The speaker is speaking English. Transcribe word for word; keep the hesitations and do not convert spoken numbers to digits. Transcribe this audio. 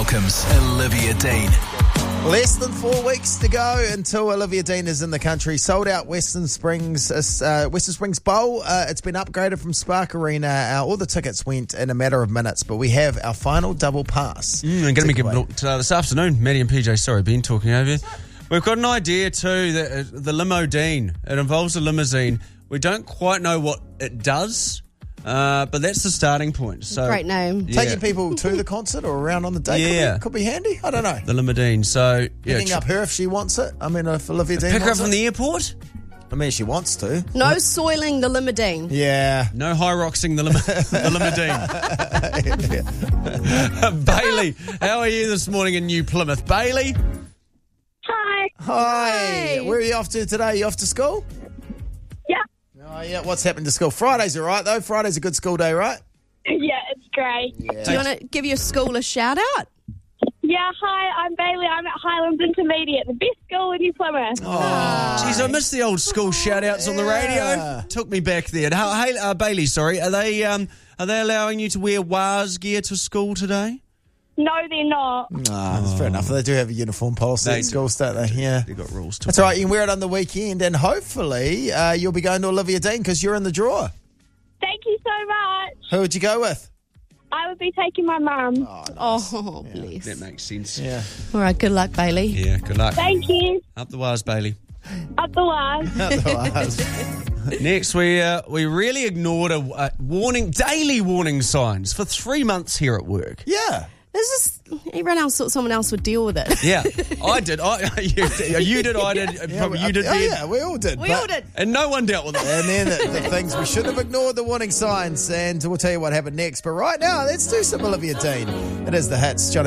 welcomes Olivia Dean. Less than four weeks to go until Olivia Dean is in the country. Sold out Western Springs uh, Western Springs Bowl. Uh, it's been upgraded from Spark Arena. Uh, all the tickets went in a matter of minutes, but we have our final double pass. Mm, I'm going to be giving it uh, this afternoon. Maddie and P J, sorry, been talking over you. We've got an idea too, that, uh, the Limo Dean. It involves a limousine. We don't quite know what it does, uh, but that's the starting point. So Great name. yeah. Taking people to the concert or around on the day Yeah. could, be, could be handy. I don't know. The Limo Dean. So yeah, Picking tr- up her if she wants it. I mean, if Olivia Dean pick her up wants from it. the airport. I mean, she wants to. No soiling the limousine. Yeah. No high roxing the, limo- the Limo Dean. Bailey, how are you this morning in New Plymouth? Bailey? Hi. Hi. Hi. Where are you off to today? You off to school? Yeah. Oh, yeah. What's happened to school? Friday's all right, though. Friday's a good school day, right? Yeah, it's great. Yeah. Do you want to give your school a shout out? Hi, I'm Bailey. I'm at Highlands Intermediate, the best school in New Plymouth. Oh. Jeez, I missed the old school shout-outs on the Yeah. radio. Took me back there. How, hey, uh, Bailey, sorry, are they um, are they allowing you to wear W A S gear to school today? No, they're not. Ah, that's fair enough. They do have a uniform policy They at do. schools, don't they? Yeah. They've got rules to That's all right. You can wear it on the weekend, and hopefully uh, you'll be going to Olivia Dean because you're in the draw. Thank you so much. Who would you go with? I would be taking my mum. Oh, bless. That makes sense. Yeah. All right, good luck, Bailey. Yeah, good luck. Thank you. Up the wires, Bailey. Up the line. Next, we uh, we really ignored a, a warning, daily warning signs for three months here at work. Yeah. This is everyone else thought someone else would deal with it. Yeah, I did. I you, you did. I did. Probably you did. Oh, Ben. yeah, we all did. We but- all did. And no one dealt with it. And then the, the things we should have ignored, the warning signs, and we'll tell you what happened next. But right now, let's do some Olivia Dean. It is the hits. Johnny